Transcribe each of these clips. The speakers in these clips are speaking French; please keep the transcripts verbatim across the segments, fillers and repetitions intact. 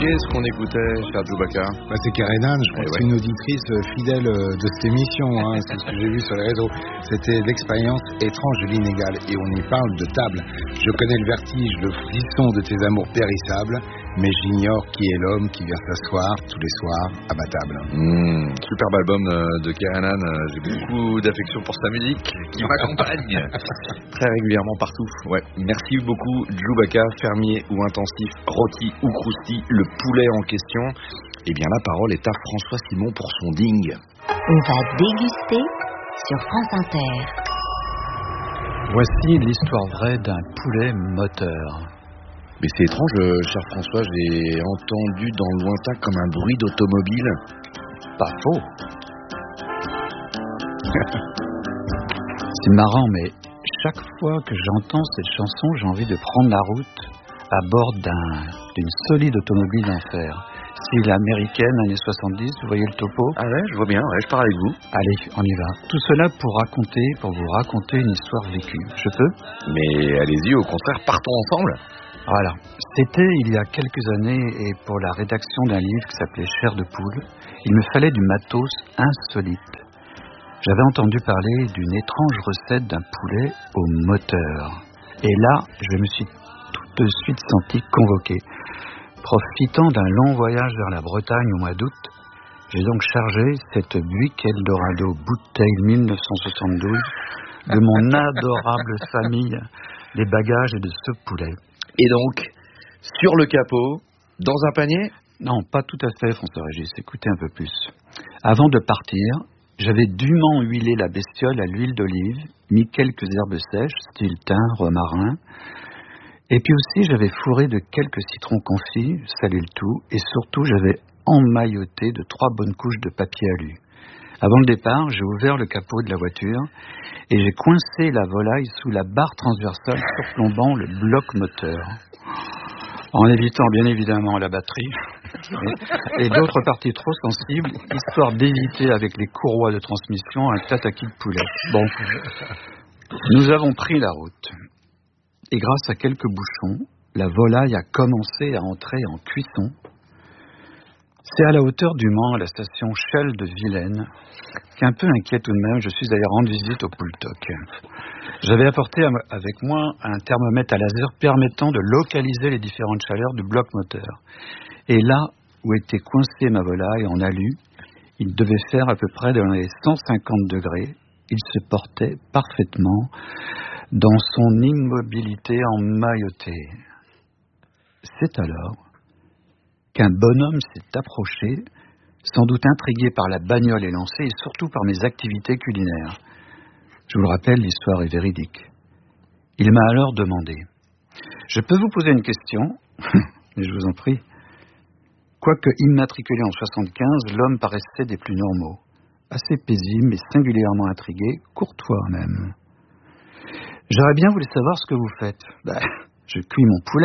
Qu'est-ce qu'on écoutait, cher Chewbacca? Bah, c'est Karenan, je crois eh que ouais. c'est une auditrice fidèle de cette émission, hein, c'est ce que j'ai vu sur les réseaux. C'était l'expérience étrange de l'inégal, et on y parle de table. Je connais le vertige, le frisson de tes amours périssables, mais j'ignore qui est l'homme qui vient s'asseoir tous les soirs à ma table. Mmh, superbe album de Karenan, j'ai beaucoup d'affection pour sa musique qui m'accompagne très régulièrement partout. Ouais, merci beaucoup Chewbacca, fermier ou intensif, rôti ou crousti, le poulet en question. Eh bien la parole est à François Simon pour son ding. On va déguster sur France Inter. Voici l'histoire vraie d'un poulet moteur. Mais c'est étrange, cher François, j'ai entendu dans le lointain comme un bruit d'automobile. Pas faux. C'est marrant, mais chaque fois que j'entends cette chanson, j'ai envie de prendre la route à bord d'un, d'une solide automobile d'enfer. Style américaine, années soixante-dix, vous voyez le topo? Ah ouais, je vois bien, ouais, je pars avec vous. Allez, on y va. Tout cela pour raconter, pour vous raconter une histoire vécue. Je peux? Mais allez-y, au contraire, partons ensemble. Voilà. C'était il y a quelques années, et pour la rédaction d'un livre qui s'appelait Chair de poule, il me fallait du matos insolite. J'avais entendu parler d'une étrange recette d'un poulet au moteur. Et là, je me suis tout de suite senti convoqué. Profitant d'un long voyage vers la Bretagne au mois d'août, j'ai donc chargé cette Buick Eldorado Bouteille dix-neuf cent soixante-douze de mon adorable famille des bagages et de ce poulet. Et donc, sur le capot, dans un panier? Non, pas tout à fait, François-Régis, écoutez un peu plus. Avant de partir, j'avais dûment huilé la bestiole à l'huile d'olive, mis quelques herbes sèches, style thym, romarin, et puis aussi j'avais fourré de quelques citrons confits, salé le tout, et surtout j'avais emmailloté de trois bonnes couches de papier alu. Avant le départ, j'ai ouvert le capot de la voiture et j'ai coincé la volaille sous la barre transversale surplombant le bloc moteur, en évitant bien évidemment la batterie et, et d'autres parties trop sensibles, histoire d'éviter avec les courroies de transmission un tataki de poulet. Bon, nous avons pris la route et grâce à quelques bouchons, la volaille a commencé à entrer en cuisson. C'est à la hauteur du Mans, à la station Shell de Vilaine, qu'un peu inquiet tout de même, je suis allé rendre visite au Poultoc. J'avais apporté avec moi un thermomètre à laser permettant de localiser les différentes chaleurs du bloc moteur. Et là où était coincée ma volaille en alu, il devait faire à peu près dans les cent cinquante degrés. Il se portait parfaitement dans son immobilité emmaillotée. C'est alors qu'un bonhomme s'est approché, sans doute intrigué par la bagnole élancée et surtout par mes activités culinaires. Je vous le rappelle, l'histoire est véridique. Il m'a alors demandé « Je peux vous poser une question ?» Mais je vous en prie. Quoique immatriculé en soixante-quinze, l'homme paraissait des plus normaux, assez paisible mais singulièrement intrigué, courtois même. « J'aurais bien voulu savoir ce que vous faites. Ben, je cuis mon poulet. »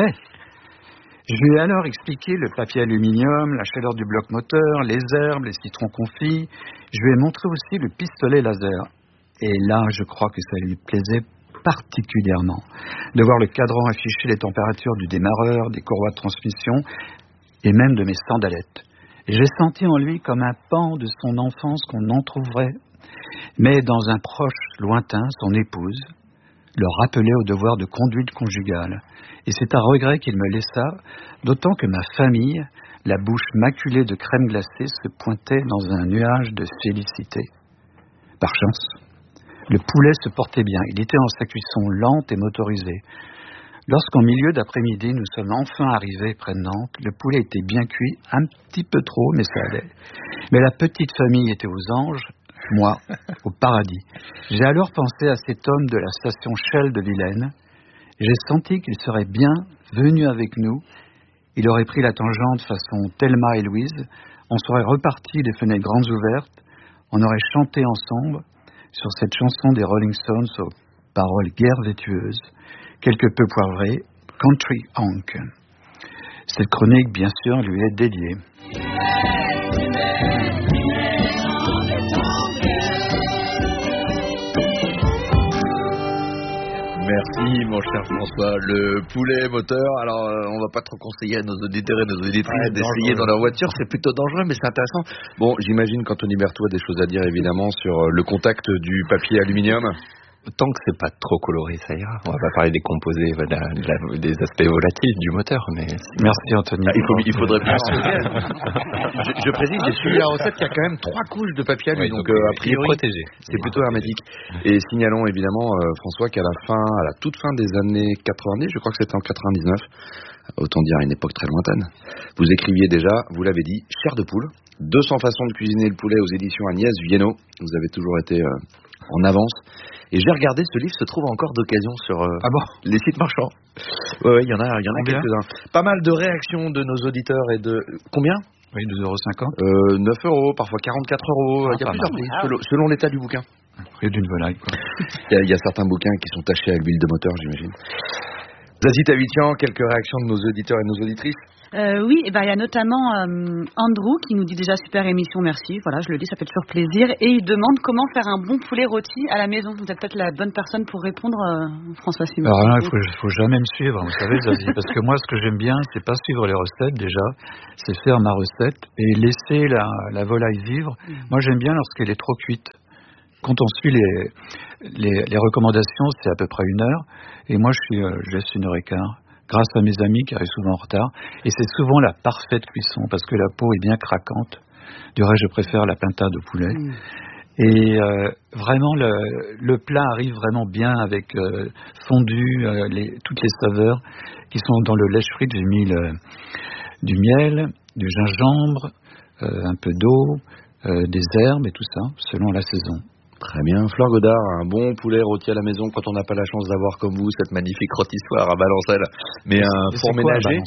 Je lui ai alors expliqué le papier aluminium, la chaleur du bloc moteur, les herbes, les citrons confits. Je lui ai montré aussi le pistolet laser. Et là, je crois que ça lui plaisait particulièrement de voir le cadran afficher les températures du démarreur, des courroies de transmission et même de mes sandalettes. Et j'ai senti en lui comme un pan de son enfance qu'on en trouverait. Mais dans un proche lointain, son épouse le rappelait au devoir de conduite conjugale. Et c'est à regret qu'il me laissa, d'autant que ma famille, la bouche maculée de crème glacée, se pointait dans un nuage de félicité. Par chance, le poulet se portait bien. Il était en sa cuisson lente et motorisée. Lorsqu'en milieu d'après-midi, nous sommes enfin arrivés près de Nantes, le poulet était bien cuit, un petit peu trop, mais ça allait. Mais la petite famille était aux anges, moi, au paradis. J'ai alors pensé à cet homme de la station Shell de Vilaine. J'ai senti qu'il serait bien venu avec nous. Il aurait pris la tangente façon Thelma et Louise. On serait repartis les fenêtres grandes ouvertes. On aurait chanté ensemble sur cette chanson des Rolling Stones aux paroles guère vétueuses, quelque peu poivrées, Country Honk. Cette chronique, bien sûr, lui est dédiée. Merci Merci mon cher François. Le poulet moteur, alors euh, on va pas trop conseiller à nos auditeurs et nos auditrices ouais, d'essayer dans leur voiture, c'est plutôt dangereux mais c'est intéressant. Bon, j'imagine qu'Anthony Berthoud a des choses à dire évidemment sur le contact du papier aluminium. Tant que c'est pas trop coloré, ça ira. On va pas parler des composés, de la, de la, des aspects volatils du moteur, mais... Merci Anthony. Ah, il, faut, il faudrait plus. je, je précise, j'ai suivi la recette qui a quand même trois couches de papier alu, oui, donc, donc euh, a priori protégé. C'est plutôt hermétique. Et signalons évidemment euh, François qu'à la fin, à la toute fin des années quatre-vingt-dix, je crois que c'était en quatre-vingt-dix-neuf, autant dire à une époque très lointaine, vous écriviez déjà, vous l'avez dit, Chair de poule, deux cents façons de cuisiner le poulet aux éditions Agnès Viennot. Vous avez toujours été euh, en avance. Et j'ai regardé, ce livre se trouve encore d'occasion sur euh, ah bon les sites marchands. Ouais, il y en a, il y en a quelques-uns. Pas mal de réactions de nos auditeurs et de... Combien ? Oui, deux euros cinquante. Euh, neuf euros, parfois quarante-quatre euros. Ah, il y a plusieurs prix, ah. selon, selon l'état du bouquin. Prix d'une volaille, quoi. il, y a, il y a certains bouquins qui sont tachés à l'huile de moteur, j'imagine. Zazie Tavitian, quelques réactions de nos auditeurs et de nos auditrices. Euh, oui, et ben il y a notamment euh, Andrew qui nous dit déjà super émission, merci. Voilà, je le dis, ça fait toujours plaisir. Et il demande comment faire un bon poulet rôti à la maison. Vous êtes peut-être la bonne personne pour répondre, euh, François Simon. Alors là, il faut, faut jamais me suivre, vous savez, Zazie, parce que moi, ce que j'aime bien, c'est pas suivre les recettes déjà, c'est faire ma recette et laisser la, la volaille vivre. Mmh. Moi, j'aime bien lorsqu'elle est trop cuite. Quand on suit les, les, les recommandations, c'est à peu près une heure. Et moi, je, suis, euh, je laisse une heure et quart, grâce à mes amis qui arrivent souvent en retard. Et c'est souvent la parfaite cuisson, parce que la peau est bien craquante. Du reste, je préfère la pinta de poulet. Mmh. Et euh, vraiment, le, le plat arrive vraiment bien avec euh, fondu, euh, les, toutes les saveurs qui sont dans le lèche-frite. J'ai mis le, du miel, du gingembre, euh, un peu d'eau, euh, des herbes et tout ça, selon la saison. Très bien. Fleur Godard, un bon poulet rôti à la maison quand on n'a pas la chance d'avoir comme vous cette magnifique rôtissoire à Balancelle, mais un four ménager.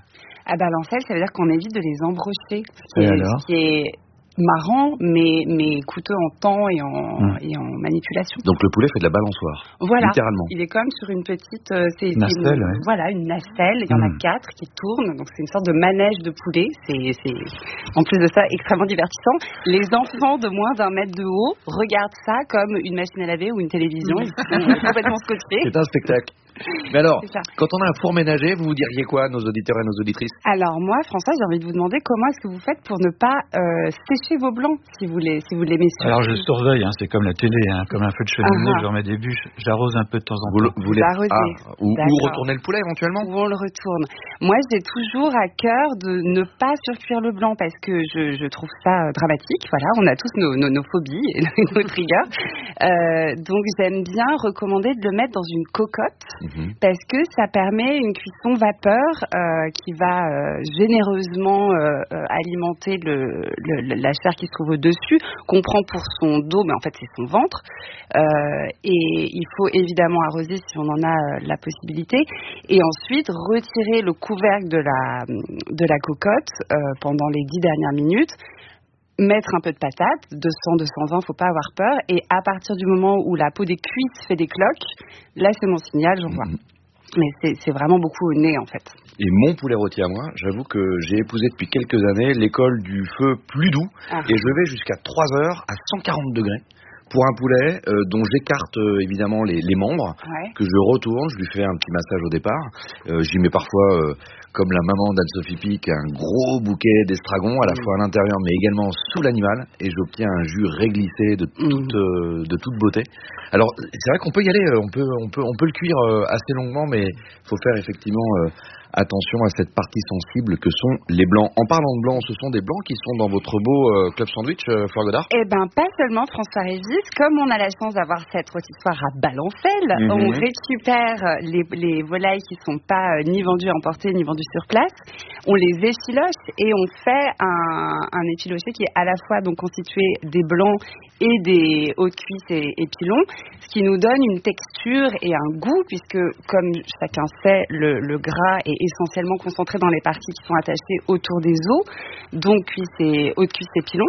À Balancelle, ça veut dire qu'on évite de les embrocher, ce qui, et est, alors ce qui est marrant, mais, mais coûteux en temps et en, mmh. et en manipulation. Donc le poulet fait de la balançoire, voilà, littéralement. Il est comme sur une petite... Euh, c'est, nacelle, une, ouais. Voilà, une nacelle. Il y en mmh. a quatre qui tournent, donc c'est une sorte de manège de poulet. C'est, c'est, en plus de ça, extrêmement divertissant. Les enfants de moins d'un mètre de haut regardent ça comme une machine à laver ou une télévision. Ils sont complètement scotchés. C'est un spectacle. Mais alors, quand on a un four ménager, vous vous diriez quoi, nos auditeurs et nos auditrices ? Alors moi, François, j'ai envie de vous demander comment est-ce que vous faites pour ne pas euh, sécher vos blancs, si vous les, si vous les mettez sur. Alors je surveille, hein, c'est comme la télé, hein, comme un feu de cheminée, uh-huh. je remets des bûches, j'arrose un peu de temps en temps. Vous, vous, vous arrosez, ah, ou, ou retournez le poulet éventuellement ? Ou on le retourne. Moi, j'ai toujours à cœur de ne pas surcuire le blanc parce que je, je trouve ça dramatique. Voilà, on a tous nos, nos, nos phobies et nos triggers. Euh, donc j'aime bien recommander de le mettre dans une cocotte mm-hmm. parce que ça permet une cuisson vapeur euh, qui va euh, généreusement euh, euh, alimenter le, le, la chair qui se trouve au-dessus, qu'on prend pour son dos, mais en fait c'est son ventre. Euh, et il faut évidemment arroser si on en a euh, la possibilité. Et ensuite retirer le couvercle de la, de la cocotte euh, pendant les dix dernières minutes. Mettre un peu de patate, deux cents, deux cent vingt, faut pas avoir peur. Et à partir du moment où la peau des cuisses fait des cloques, là c'est mon signal, j'envoie. Mmh. Mais c'est, c'est vraiment beaucoup au nez, en fait. Et mon poulet rôti à moi, j'avoue que j'ai épousé depuis quelques années l'école du feu plus doux. Ah. Et je vais jusqu'à trois heures à cent quarante degrés pour un poulet euh, dont j'écarte euh, évidemment les, les membres, ouais. que je retourne, je lui fais un petit massage au départ. Euh, j'y mets parfois, euh, comme la maman d'Anne-Sophie Pic, un gros bouquet d'estragon, à la mmh. fois à l'intérieur, mais également sous l'animal. Et j'obtiens un jus réglissé de toute, mmh. euh, de toute beauté. Alors, c'est vrai qu'on peut y aller, on peut, on peut, on peut le cuire euh, assez longuement, mais il faut faire effectivement euh, attention à cette partie sensible que sont les blancs. En parlant de blancs, ce sont des blancs qui sont dans votre beau euh, club sandwich, euh, Fleur Godard ? Eh ben, pas seulement, François-Régis. Comme on a la chance d'avoir cette rôtissoire à Balancelle, mmh. on récupère les, les volailles qui sont pas euh, ni vendues à emporter, ni vendues sur place. On les effiloche et on fait un, un effiloché qui est à la fois donc constitué des blancs et des hautes cuisses et, et pilons, ce qui nous donne une texture et un goût, puisque, comme chacun sait, le, le gras est essentiellement concentré dans les parties qui sont attachées autour des os, donc cuisses et hautes cuisses et pilons.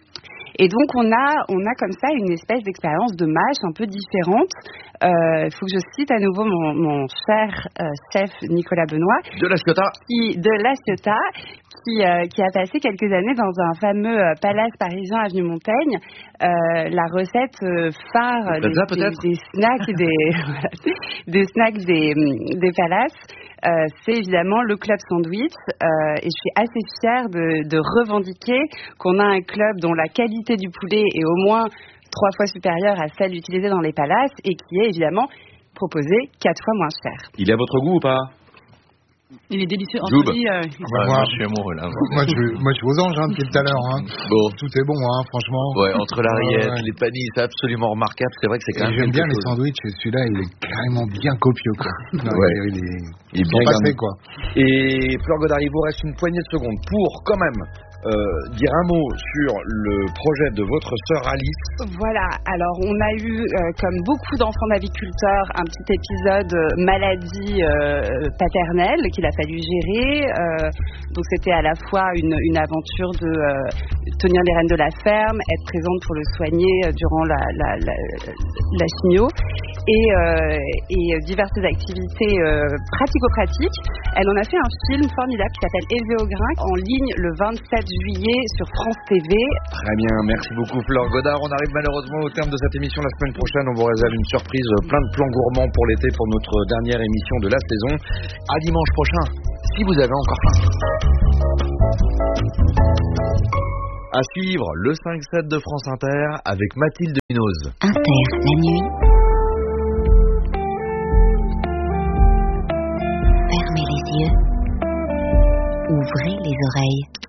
Et donc on a, on a comme ça une espèce d'expérience de mâche un peu différente. Il euh, faut que je cite à nouveau mon, mon cher euh, chef Nicolas Benoît. De la Ciotat. Qui, de la Ciotat, qui, euh, qui a passé quelques années dans un fameux euh, palace parisien avenue Montaigne. Euh, la recette euh, phare des, des, des, des snacks des, des snacks des, des palaces, euh, c'est évidemment le club sandwich. Euh, et je suis assez fière de, de revendiquer qu'on a un club dont la qualité du poulet est au moins trois fois supérieure à celle utilisée dans les palaces et qui est évidemment proposé quatre fois moins cher. Il est à votre goût ou pas? Il est délicieux. Joub. Anthony, euh, Ah bah, Ouais, moi, moi, je suis amoureux là. moi, je, moi, je suis aux anges hein, depuis tout à l'heure. Hein. Bon. Tout est bon, hein, franchement. Ouais, entre la rillette, Ouais, ouais. les panis, c'est absolument remarquable. C'est vrai que c'est quand Et même j'aime bien quelque les chose. sandwichs et celui-là, il est carrément bien copieux, quoi. Non, Ouais. Il est, il est, Il est ils sont bien passés, garni. quoi. Et Fleur Godard, il vous reste une poignée de secondes pour quand même euh, dire un mot sur le projet de votre sœur Alice. Voilà, alors on a eu, euh, comme beaucoup d'enfants d'aviculteurs, un petit épisode euh, maladie euh, paternelle qu'il a fallu gérer. Euh, donc c'était à la fois une, une aventure de euh, tenir les rênes de la ferme, être présente pour le soigner euh, durant la, la, la, la chimio, et, euh, et diverses activités euh, pratico-pratiques. Elle en a fait un film formidable qui s'appelle Élevé au grain, en ligne le vingt-sept juillet sur France T V. Très bien, merci beaucoup Fleur Godard. On arrive malheureusement au terme de cette émission. La semaine prochaine, on vous réserve une surprise, plein de plans gourmands pour l'été pour notre dernière émission de la saison. À dimanche prochain, si vous avez encore faim. À suivre, le cinq sept de France Inter avec Mathilde Munoz. Inter, la nuit. Fermez les yeux. Ouvrez les oreilles.